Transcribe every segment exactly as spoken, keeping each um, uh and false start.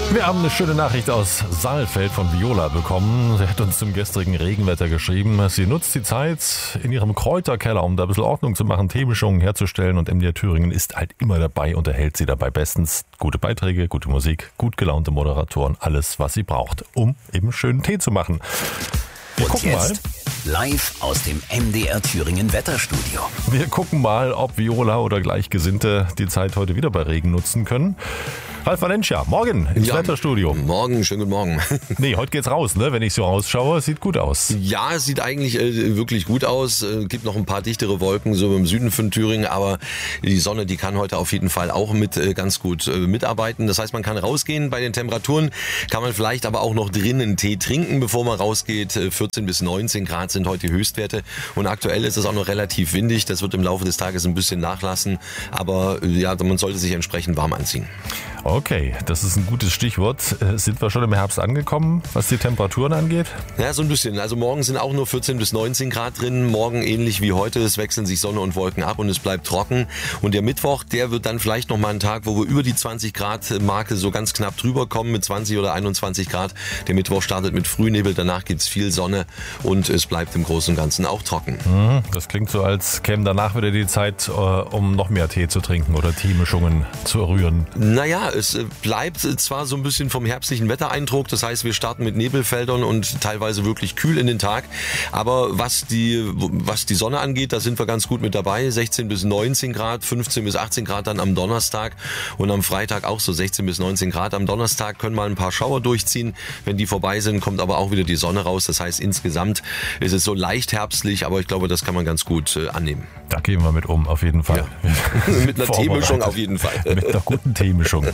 Wir haben eine schöne Nachricht aus Saalfeld von Viola bekommen. Sie hat uns zum gestrigen Regenwetter geschrieben. Sie nutzt die Zeit in ihrem Kräuterkeller, um da ein bisschen Ordnung zu machen, Teemischungen herzustellen. Und M D R Thüringen ist halt immer dabei und erhält sie dabei bestens. Gute Beiträge, gute Musik, gut gelaunte Moderatoren, alles, was sie braucht, um eben schönen Tee zu machen. Wir und gucken jetzt mal. Live aus dem M D R Thüringen Wetterstudio. Wir gucken mal, ob Viola oder Gleichgesinnte die Zeit heute wieder bei Regen nutzen können. Ralf Valencia, morgen ins Ja, Wetterstudio. Morgen, schönen guten Morgen. Nee, heute geht's raus, ne? Wenn ich so rausschaue, sieht gut aus. Ja, es sieht eigentlich äh, wirklich gut aus. Es äh, gibt noch ein paar dichtere Wolken, so im Süden von Thüringen, aber die Sonne, die kann heute auf jeden Fall auch mit äh, ganz gut äh, mitarbeiten. Das heißt, man kann rausgehen. Bei den Temperaturen kann man vielleicht aber auch noch drinnen einen Tee trinken, bevor man rausgeht. Äh, vierzehn bis neunzehn Grad sind heute die Höchstwerte und aktuell ist es auch noch relativ windig. Das wird im Laufe des Tages ein bisschen nachlassen, aber äh, ja, man sollte sich entsprechend warm anziehen. Okay, das ist ein gutes Stichwort. Sind wir schon im Herbst angekommen, was die Temperaturen angeht? Ja, so ein bisschen. Also morgen sind auch nur vierzehn bis neunzehn Grad drin. Morgen ähnlich wie heute. Es wechseln sich Sonne und Wolken ab und es bleibt trocken. Und der Mittwoch, der wird dann vielleicht noch mal ein Tag, wo wir über die zwanzig Grad Marke so ganz knapp drüber kommen mit zwanzig oder einundzwanzig Grad. Der Mittwoch startet mit Frühnebel, danach gibt's viel Sonne und es bleibt im Großen und Ganzen auch trocken. Das klingt so, als käme danach wieder die Zeit, um noch mehr Tee zu trinken oder Teemischungen zu rühren. Naja, es bleibt zwar so ein bisschen vom herbstlichen Wettereindruck, das heißt, wir starten mit Nebelfeldern und teilweise wirklich kühl in den Tag, aber was die, was die Sonne angeht, da sind wir ganz gut mit dabei, sechzehn bis neunzehn Grad, fünfzehn bis achtzehn Grad dann am Donnerstag und am Freitag auch so sechzehn bis neunzehn Grad. Am Donnerstag können mal ein paar Schauer durchziehen, wenn die vorbei sind, kommt aber auch wieder die Sonne raus, das heißt, insgesamt ist es so leicht herbstlich, aber ich glaube, das kann man ganz gut äh, annehmen. Da gehen wir mit um, auf jeden Fall. Ja. Mit einer Teemischung auf jeden Fall. Mit einer guten Teemischung.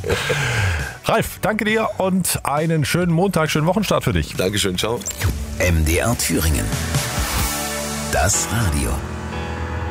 Ralf, danke dir und einen schönen Montag, schönen Wochenstart für dich. Dankeschön, ciao. M D R Thüringen. Das Radio.